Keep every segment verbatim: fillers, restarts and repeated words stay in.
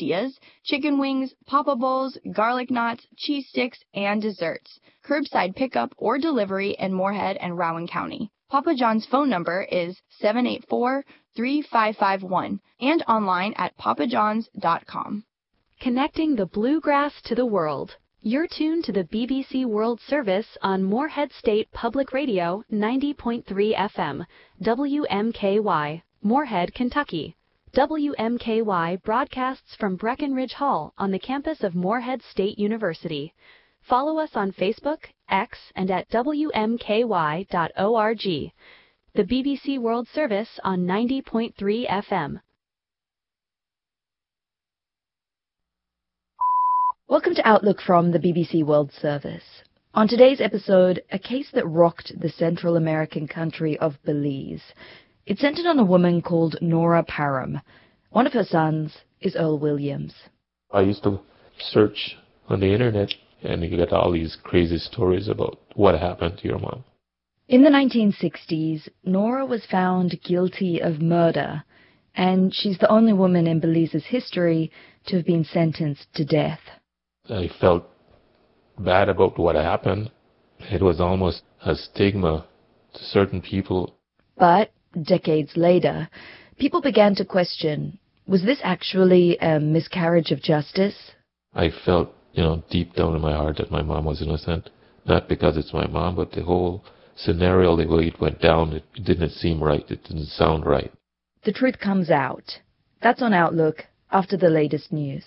ideas: chicken wings, papa bowls, garlic knots, cheese sticks, and desserts. Curbside pickup or delivery in Moorhead and Rowan County. Papa John's phone number is seven eight four, three five five one and online at papa johns dot com. Connecting the bluegrass to the world. You're tuned to the B B C World Service on Moorhead State Public Radio ninety point three F M, W M K Y, Moorhead, Kentucky. W M K Y broadcasts from Breckenridge Hall on the campus of Moorhead State University. Follow us on Facebook, X, and at W M K Y dot org. The B B C World Service on ninety point three F M. Welcome to Outlook from the B B C World Service. On today's episode, a case that rocked the Central American country of Belize. It centered on a woman called Nora Parham. One of her sons is Earl Williams. I used to search on the internet, and you get all these crazy stories about what happened to your mom. In the nineteen sixties, Nora was found guilty of murder, and she's the only woman in Belize's history to have been sentenced to death. I felt bad about what happened. It was almost a stigma to certain people. But decades later, people began to question, was this actually a miscarriage of justice? I felt, you know, deep down in my heart that my mom was innocent. Not because it's my mom, but the whole scenario, the way it went down, it didn't seem right. It didn't sound right. The truth comes out. That's on Outlook after the latest news.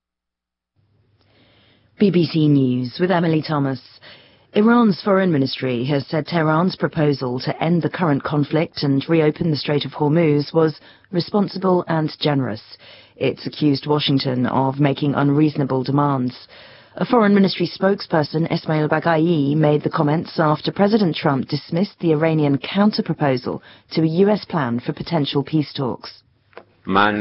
B B C News with Emily Thomas. Iran's foreign ministry has said Tehran's proposal to end the current conflict and reopen the Strait of Hormuz was responsible and generous. It's accused Washington of making unreasonable demands. A foreign ministry spokesperson, Ismail Baghai, made the comments after President Trump dismissed the Iranian counter-proposal to a U S plan for potential peace talks. I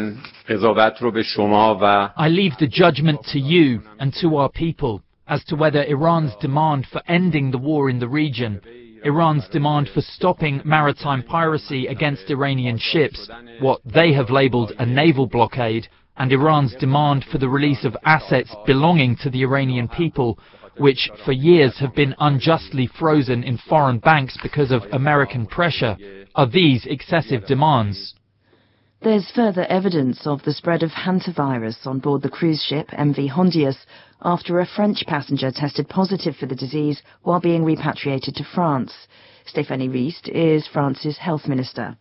leave the judgment to you and to our people as to whether Iran's demand for ending the war in the region, Iran's demand for stopping maritime piracy against Iranian ships, what they have labelled a naval blockade, and Iran's demand for the release of assets belonging to the Iranian people, which for years have been unjustly frozen in foreign banks because of American pressure, are these excessive demands. There's further evidence of the spread of hantavirus on board the cruise ship M V Hondius after a French passenger tested positive for the disease while being repatriated to France. Stéphanie Rist is France's health minister.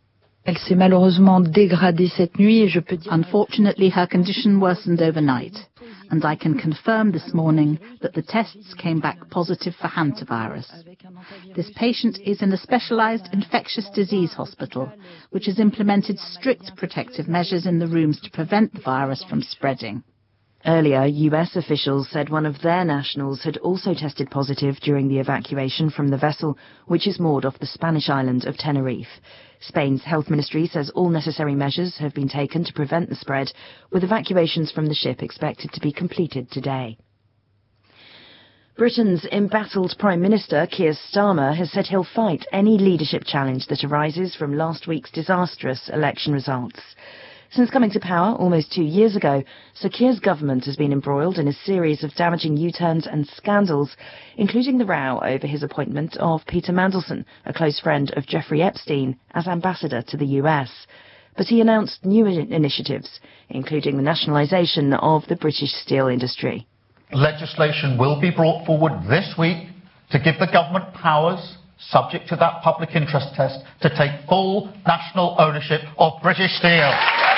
Unfortunately, her condition worsened overnight, and I can confirm this morning that the tests came back positive for hantavirus. This patient is in a specialized infectious disease hospital, which has implemented strict protective measures in the rooms to prevent the virus from spreading. Earlier, U S officials said one of their nationals had also tested positive during the evacuation from the vessel, which is moored off the Spanish island of Tenerife. Spain's health ministry says all necessary measures have been taken to prevent the spread, with evacuations from the ship expected to be completed today. Britain's embattled Prime Minister, Keir Starmer, has said he'll fight any leadership challenge that arises from last week's disastrous election results. Since coming to power almost two years ago, Sir Keir's government has been embroiled in a series of damaging U-turns and scandals, including the row over his appointment of Peter Mandelson, a close friend of Jeffrey Epstein, as ambassador to the U S. But he announced new initiatives, including the nationalisation of the British steel industry. Legislation will be brought forward this week to give the government powers, subject to that public interest test, to take full national ownership of British steel.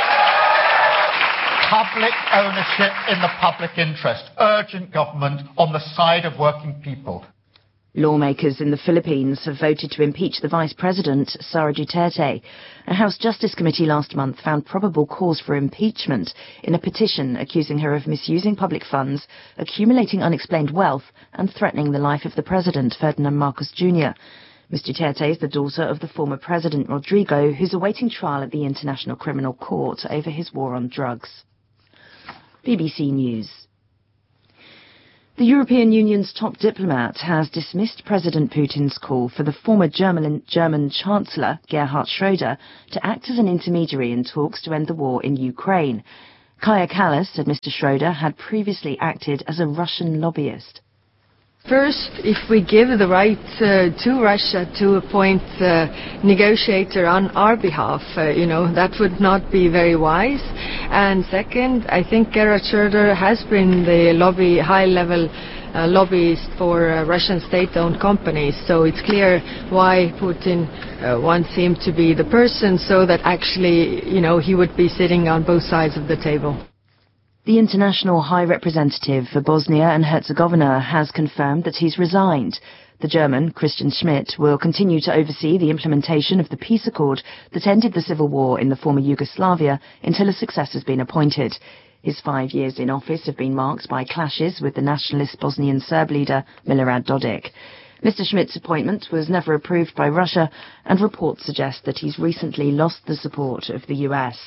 Public ownership in the public interest. Urgent government on the side of working people. Lawmakers in the Philippines have voted to impeach the Vice President, Sara Duterte. A House Justice Committee last month found probable cause for impeachment in a petition accusing her of misusing public funds, accumulating unexplained wealth, and threatening the life of the President, Ferdinand Marcos Junior Miz Duterte is the daughter of the former President Rodrigo, who's awaiting trial at the International Criminal Court over his war on drugs. B B C News. The European Union's top diplomat has dismissed President Putin's call for the former German, German Chancellor, Gerhard Schroeder, to act as an intermediary in talks to end the war in Ukraine. Kaya Kallas said Mister Schroeder had previously acted as a Russian lobbyist. First, if we give the right uh, to Russia to appoint a negotiator on our behalf, uh, you know, that would not be very wise. And second, I think Gerhard Schroeder has been the lobby, high-level uh, lobbyist for uh, Russian state-owned companies. So it's clear why Putin uh, wants him to be the person, so that actually, you know, he would be sitting on both sides of the table. The International High Representative for Bosnia and Herzegovina has confirmed that he's resigned. The German, Christian Schmidt, will continue to oversee the implementation of the peace accord that ended the civil war in the former Yugoslavia until a successor has been appointed. His five years in office have been marked by clashes with the nationalist Bosnian Serb leader Milorad Dodik. Mister Schmidt's appointment was never approved by Russia, and reports suggest that he's recently lost the support of the U S.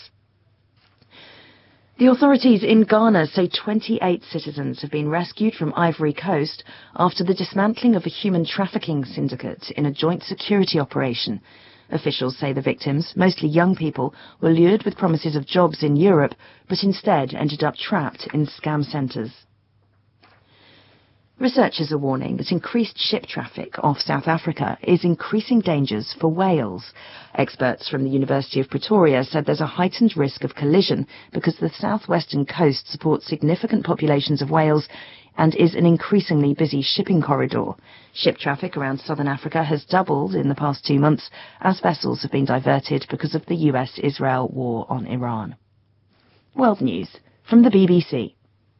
The authorities in Ghana say twenty-eight citizens have been rescued from Ivory Coast after the dismantling of a human trafficking syndicate in a joint security operation. Officials say the victims, mostly young people, were lured with promises of jobs in Europe, but instead ended up trapped in scam centres. Researchers are warning that increased ship traffic off South Africa is increasing dangers for whales. Experts from the University of Pretoria said there's a heightened risk of collision because the southwestern coast supports significant populations of whales and is an increasingly busy shipping corridor. Ship traffic around southern Africa has doubled in the past two months as vessels have been diverted because of the U S Israel war on Iran. World News from the B B C.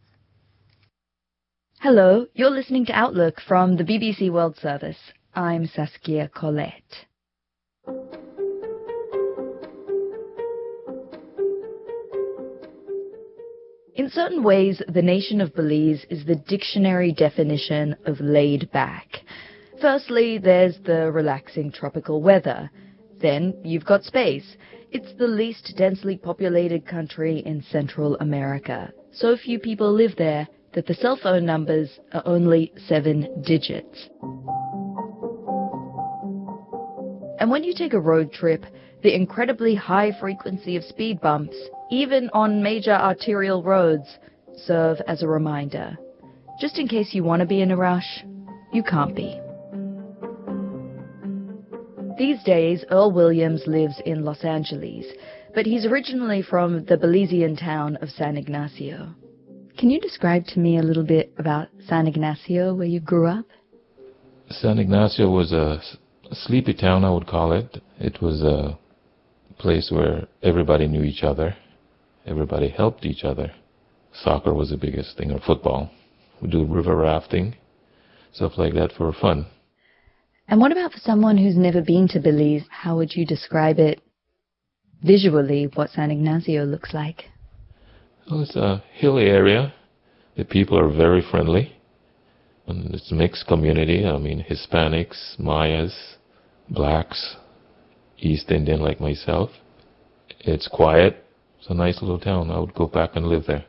Hello, you're listening to Outlook from the B B C World Service. I'm Saskia Colette. In certain ways, the nation of Belize is the dictionary definition of laid back. Firstly, there's the relaxing tropical weather. Then you've got space. It's the least densely populated country in Central America. So few people live there that the cell phone numbers are only seven digits. And when you take a road trip, the incredibly high frequency of speed bumps, even on major arterial roads, serve as a reminder. Just in case you want to be in a rush, you can't be. These days, Earl Williams lives in Los Angeles, but he's originally from the Belizean town of San Ignacio. Can you describe to me a little bit about San Ignacio, where you grew up? San Ignacio was a, a sleepy town, I would call it. It was a place where everybody knew each other. Everybody helped each other. Soccer was the biggest thing, or football. We do river rafting, stuff like that for fun. And what about for someone who's never been to Belize? How would you describe it visually, what San Ignacio looks like? Well, it's a hilly area. The people are very friendly. And it's a mixed community. I mean, Hispanics, Mayas, blacks, East Indian like myself. It's quiet. It's a nice little town. I would go back and live there.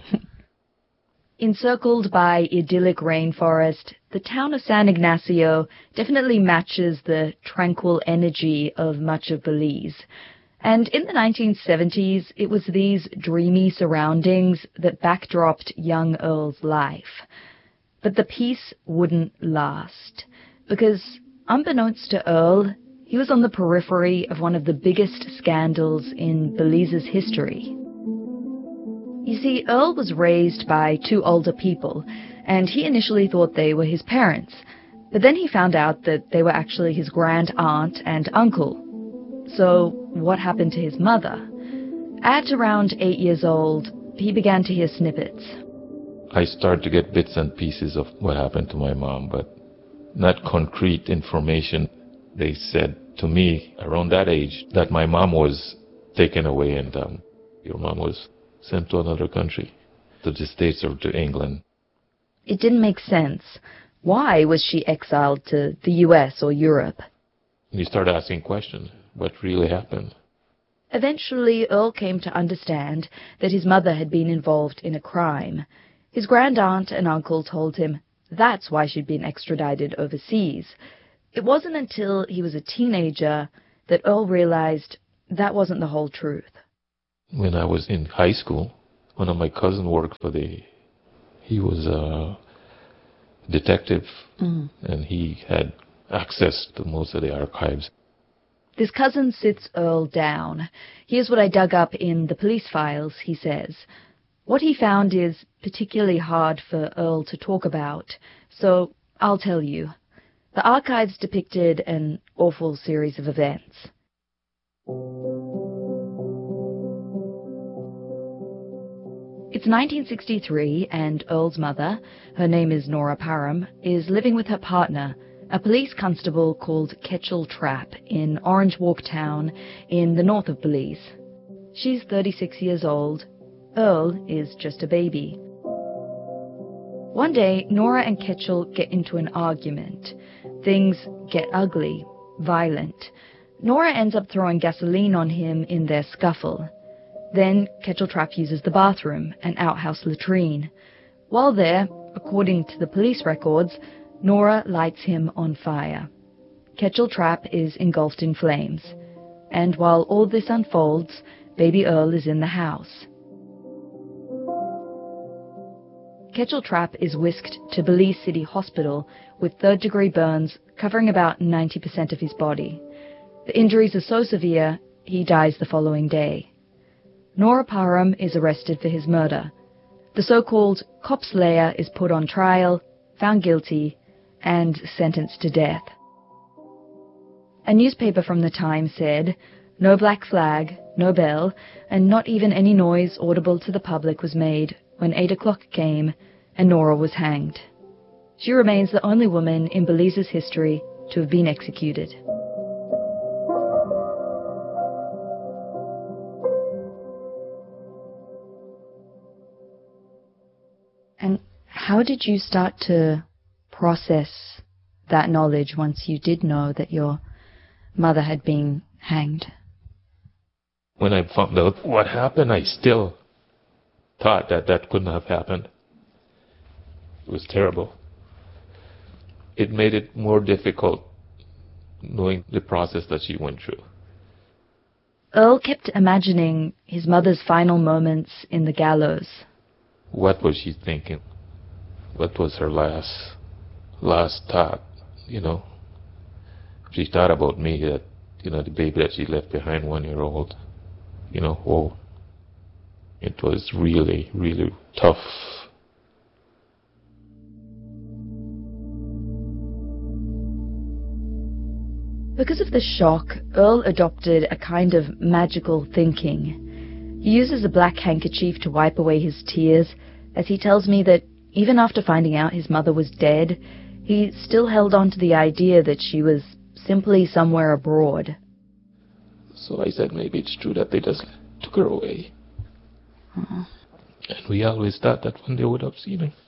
Encircled by idyllic rainforest, the town of San Ignacio definitely matches the tranquil energy of much of Belize. And in the nineteen seventies, it was these dreamy surroundings that backdropped young Earl's life. But the peace wouldn't last, because unbeknownst to Earl, he was on the periphery of one of the biggest scandals in Belize's history. You see, Earl was raised by two older people, and he initially thought they were his parents. But then he found out that they were actually his grand aunt and uncle. So what happened to his mother? At around eight years old, he began to hear snippets. I started to get bits and pieces of what happened to my mom, but not concrete information. They said to me around that age that my mom was taken away and um, your mom was sent to another country, to the States or to England. It didn't make sense. Why was she exiled to the U S or Europe? You start asking questions. What really happened? Eventually, Earl came to understand that his mother had been involved in a crime. His grand aunt and uncle told him that's why she'd been extradited overseas. It wasn't until he was a teenager that Earl realized that wasn't the whole truth. When I was in high school, one of my cousins worked for the, he was a detective, mm. and he had access to most of the archives. This cousin sits Earl down. Here's what I dug up in the police files, he says. What he found is particularly hard for Earl to talk about, so I'll tell you. The archives depicted an awful series of events. It's nineteen sixty-three, and Earl's mother, her name is Nora Parham, is living with her partner, a police constable called Ketchel Trapp, in Orange Walk Town in the north of Belize. She's thirty-six years old. Earl is just a baby. One day, Nora and Ketchel get into an argument. Things get ugly, violent. Nora ends up throwing gasoline on him in their scuffle. Then Ketchel Trapp uses the bathroom, an outhouse latrine. While there, according to the police records, Nora lights him on fire. Ketchel Trapp is engulfed in flames. And while all this unfolds, baby Earl is in the house. Ketchel Trapp is whisked to Belize City Hospital with third-degree burns covering about ninety percent of his body. The injuries are so severe, he dies the following day. Nora Parham is arrested for his murder. The so-called cop slayer is put on trial, found guilty, and sentenced to death. A newspaper from the time said, no black flag, no bell, and not even any noise audible to the public was made when eight o'clock came and Nora was hanged. She remains the only woman in Belize's history to have been executed. And how did you start to process that knowledge once you did know that your mother had been hanged? When I found out what happened, I still thought that that couldn't have happened. It was terrible. It made it more difficult knowing the process that she went through. Earl kept imagining his mother's final moments in the gallows. What was she thinking? What was her last last thought, you know? She thought about me, that, you know, the baby that she left behind, one year old. You know, whoa. It was really, really tough. Because of the shock, Earl adopted a kind of magical thinking. He uses a black handkerchief to wipe away his tears, as he tells me that even after finding out his mother was dead, he still held on to the idea that she was simply somewhere abroad. So I said maybe it's true that they just took her away. Uh-huh. And we always thought that one day we would have seen her.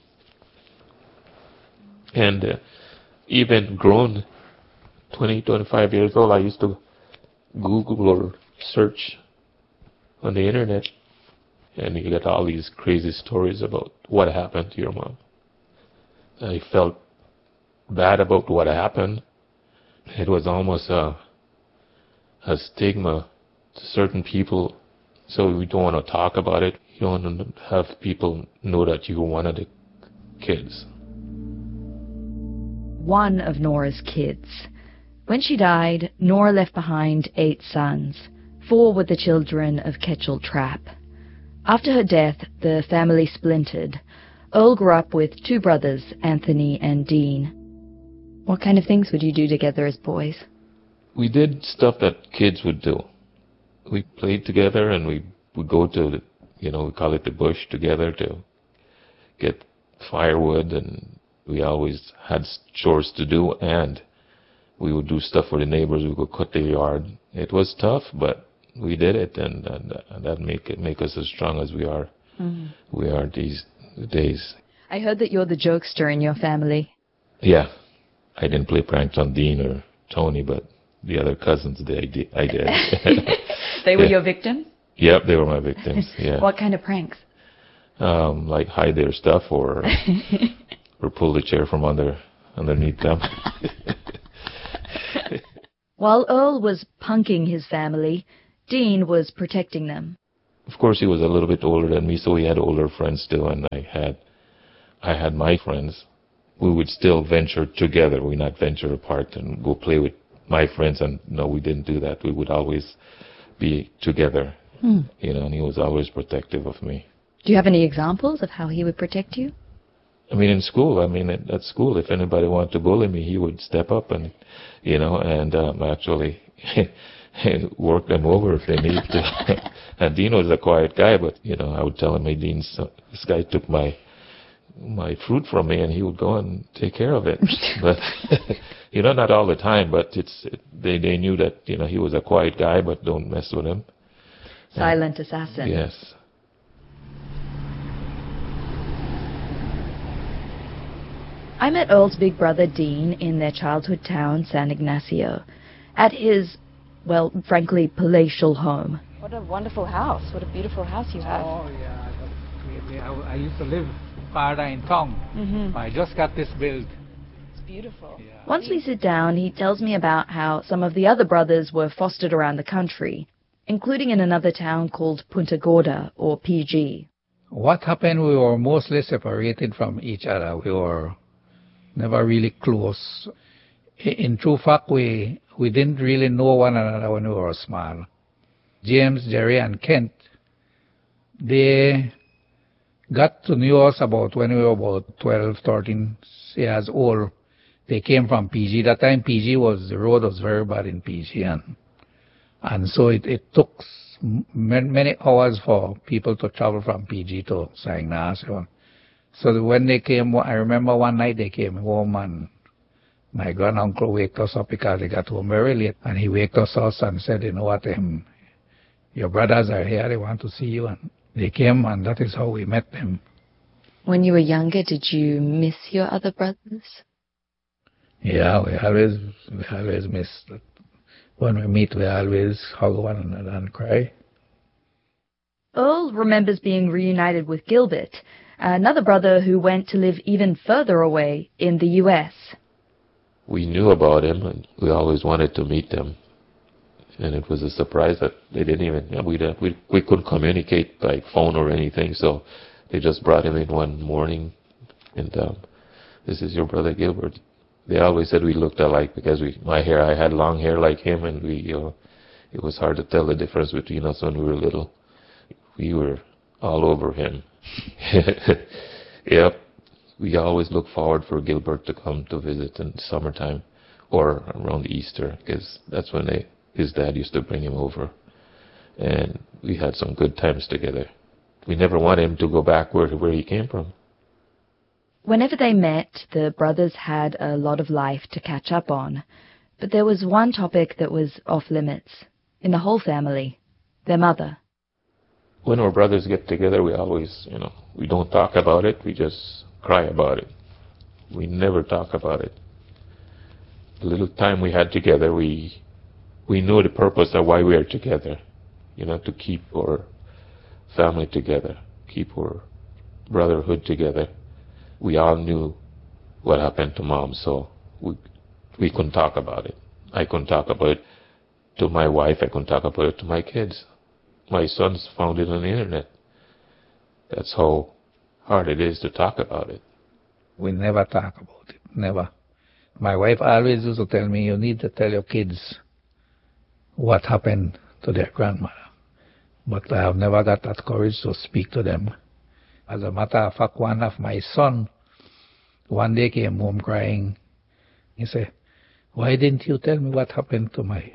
And uh, even grown, twenty, twenty-five years old, I used to Google or search on the internet, and you get all these crazy stories about what happened to your mom. I felt bad about what happened. It was almost a, a stigma to certain people, so we don't want to talk about it. You don't want to have people know that you were one of the kids. One of Nora's kids. When she died, Nora left behind eight sons. Four were the children of Ketchel Trapp. After her death, the family splintered. Earl grew up with two brothers, Anthony and Dean. What kind of things would you do together as boys? We did stuff that kids would do. We played together, and we would go to, the, you know, we call it the bush together to get firewood, and we always had chores to do, and we would do stuff for the neighbors. We would cut their yard. It was tough, but we did it, and, and, and that make it make us as strong as we are. Mm-hmm. We are these days. I heard that you're the jokester in your family. Yeah, I didn't play pranks on Dean or Tony, but the other cousins did. I did. I did. They were yeah. your victims? Yep, they were my victims. Yeah. What kind of pranks? Um, like hide their stuff or or pull the chair from under underneath them. While Earl was punking his family, Dean was protecting them. of course, he was a little bit older than me, so he had older friends too, and I had, I had my friends. We would still venture together. We not venture apart and go play with my friends. And no, we didn't do that. We would always be together, hmm. you know. And he was always protective of me. Do you have any examples of how he would protect you? I mean, in school. I mean, at, at school, if anybody wanted to bully me, he would step up and, you know, and um, actually work them over if they needed to. And Dean was a quiet guy, but you know, I would tell him, "Hey, Dean, so this guy took my." my fruit from me," and he would go and take care of it. But you know, not all the time, but it's it, they they knew that, you know, he was a quiet guy, but don't mess with him. Silent and, assassin. Yes. I met Earl's big brother Dean in their childhood town, San Ignacio, at his, well, frankly, palatial home. What a wonderful house. What a beautiful house you have. Oh, yeah. I, I used to live Parda in Tong. Mm-hmm. I just got this built. It's beautiful. Yeah. Once we sit down, he tells me about how some of the other brothers were fostered around the country, including in another town called Punta Gorda, or P G. What happened, we were mostly separated from each other. We were never really close. In true fact, we, we didn't really know one another when we were small. James, Jerry, and Kent, they got to know us about when we were about twelve, thirteen years old. They came from P G. That time P G was, the road was very bad in P G. And, and so it, it took many hours for people to travel from P G to San Ignacio. So when they came, I remember one night they came home and my granduncle waked us up because they got home very late. And he waked us up and said, "You know what, um, your brothers are here, they want to see you." And they came, and that is how we met them. When you were younger, did you miss your other brothers? Yeah, we always, we always miss that. When we meet, we always hug one another and cry. Earl remembers being reunited with Gilbert, another brother who went to live even further away in the U S. We knew about him, and we always wanted to meet them. And it was a surprise that they didn't even, you know, we, we we couldn't communicate by phone or anything, so they just brought him in one morning, and um, "This is your brother Gilbert." They always said we looked alike because we, my hair, I had long hair like him, and we, you know, it was hard to tell the difference between us when we were little. We were all over him. Yep. We always look forward for Gilbert to come to visit in summertime or around Easter, because that's when they, his dad used to bring him over. And we had some good times together. We never wanted him to go back where, where he came from. Whenever they met, the brothers had a lot of life to catch up on. But there was one topic that was off limits in the whole family: their mother. When our brothers get together, we always, you know, we don't talk about it, we just cry about it. We never talk about it. The little time we had together, we we knew the purpose of why we are together. You know, to keep our family together, keep our brotherhood together. We all knew what happened to Mom, so we we couldn't talk about it. I couldn't talk about it to my wife, I couldn't talk about it to my kids. My sons found it on the internet. That's how hard it is to talk about it. We never talk about it, never. My wife always used to tell me, you need to tell your kids what happened to their grandmother. But I have never got that courage to speak to them. As a matter of fact, one of my son one day came home crying. He said, why didn't you tell me what happened to my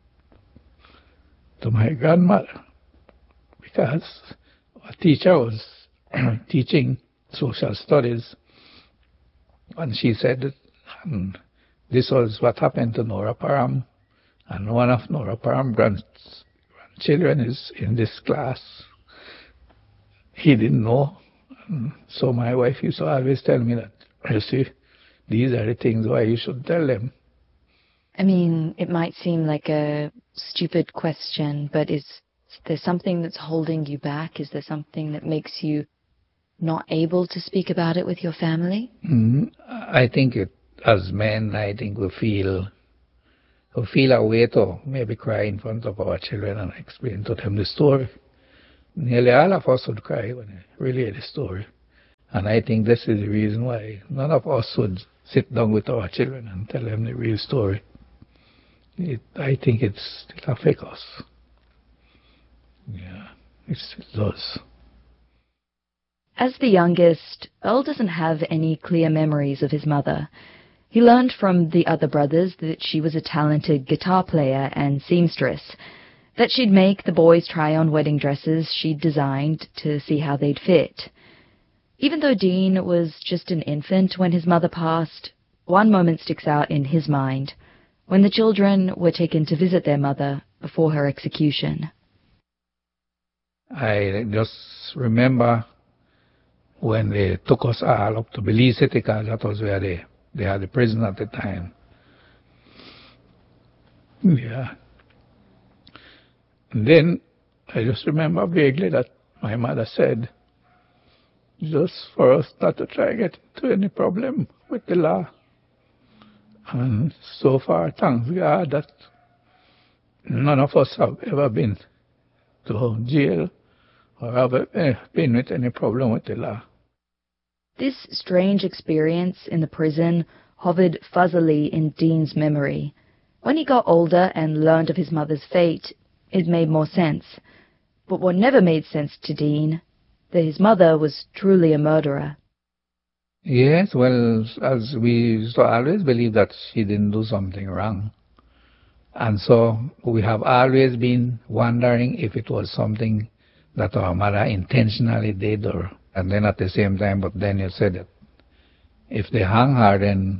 to my grandmother? Because a teacher was teaching social studies, and she said um, this was what happened to Nora Parham, and one of Nora Parham's grandchildren is in this class. He didn't know. So my wife used to always tell me that, you see, these are the things why you should tell them. I mean, it might seem like a stupid question, but is there something that's holding you back? Is there something that makes you not able to speak about it with your family? Mm-hmm. I think it, as men, I think we feel we feel a way to maybe cry in front of our children and explain to them the story. nearly all of us would cry when we really heard the story. And I think this is the reason why none of us would sit down with our children and tell them the real story. It, I think it's, it affects us. Yeah, it's, it does. As the youngest, Earl doesn't have any clear memories of his mother. He learned from the other brothers that she was a talented guitar player and seamstress, that she'd make the boys try on wedding dresses she'd designed to see how they'd fit. Even though Dean was just an infant when his mother passed, one moment sticks out in his mind, when the children were taken to visit their mother before her execution. I just remember when they took us all up to Belize City, because that was where they, they had the prison at the time. Yeah. And then I just remember vaguely that my mother said, just for us not to try to get into any problem with the law. And so far, thanks God that none of us have ever been to jail or have been with any problem with the law. This strange experience in the prison hovered fuzzily in Dean's memory. When he got older and learned of his mother's fate, it made more sense. But what never made sense to Dean, that his mother was truly a murderer. Yes, well, as we used to always believe that she didn't do something wrong. And so we have always been wondering if it was something that our mother intentionally did, or, and then at the same time, but then you said that if they hung her, then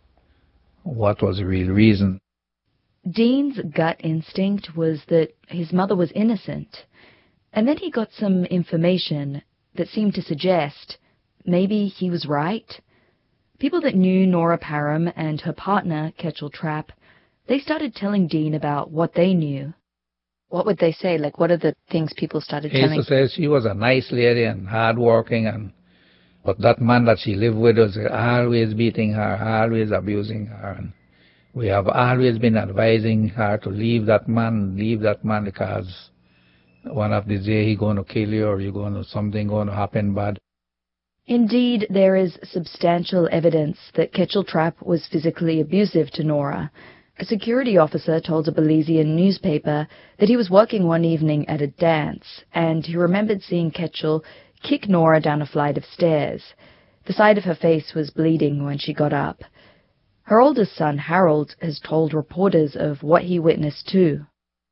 what was the real reason? Dean's gut instinct was that his mother was innocent. And then he got some information that seemed to suggest maybe he was right. People that knew Nora Parham and her partner, Ketchel Trapp, they started telling Dean about what they knew. What would they say? Like, what are the things people started he telling? Used to say she was a nice lady and hard-working, and but that man that she lived with was always beating her, always abusing her. And we have always been advising her to leave that man, leave that man, because one of these days he's going to kill you, or you're going to, something going to happen bad. Indeed, there is substantial evidence that Ketchel Trapp was physically abusive to Nora. A security officer told a Belizean newspaper that he was working one evening at a dance, and he remembered seeing Ketchel kick Nora down a flight of stairs. The side of her face was bleeding when she got up. Her oldest son, Harold, has told reporters of what he witnessed too.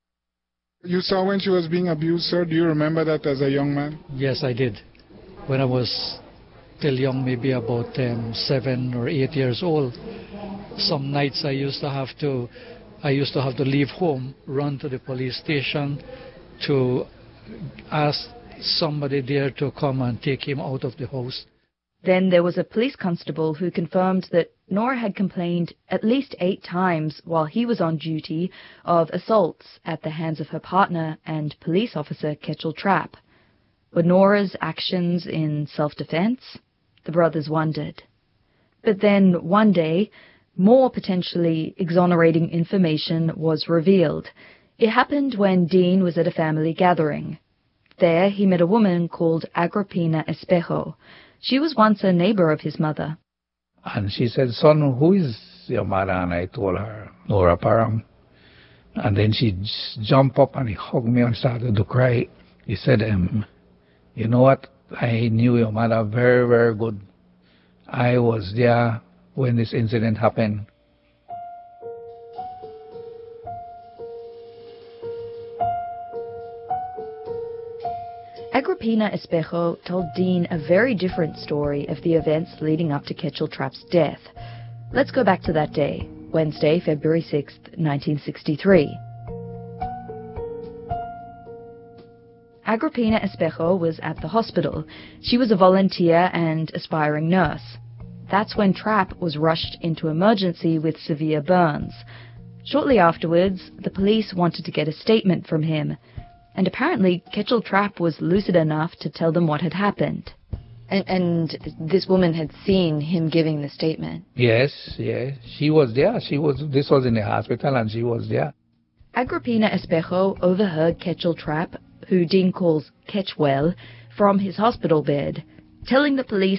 You saw when she was being abused, sir? Do you remember that as a young man? Yes, I did. When I was still young, maybe about um, seven or eight years old, some nights I used to have to, I used to have to leave home, run to the police station to ask somebody there to come and take him out of the house. Then there was a police constable who confirmed that Nora had complained at least eight times while he was on duty of assaults at the hands of her partner and police officer Ketchel Trapp. Were Nora's actions in self-defense? The brothers wondered. But then, one day, more potentially exonerating information was revealed. It happened when Dean was at a family gathering. There he met a woman called Agrippina Espejo. She was once a neighbor of his mother. And she said, "Son, who is your mother?" And I told her, "Nora Parham." And then she jumped up and he hugged me and started to cry. He said, um, "You know what? I knew your mother very, very good. I was there when this incident happened." Agrippina Espejo told Dean a very different story of the events leading up to Ketchel Trapp's death. Let's go back to that day, Wednesday, February sixth, nineteen sixty-three. Agrippina Espejo was at the hospital. She was a volunteer and aspiring nurse. That's when Trapp was rushed into emergency with severe burns. Shortly afterwards, the police wanted to get a statement from him. And apparently, Ketchel Trapp was lucid enough to tell them what had happened. And, and this woman had seen him giving the statement. Yes, yes. She was there. She was. This was in the hospital, and she was there. Agrippina Espejo overheard Ketchel Trapp who Dean calls Ketchwell, from his hospital bed, telling the police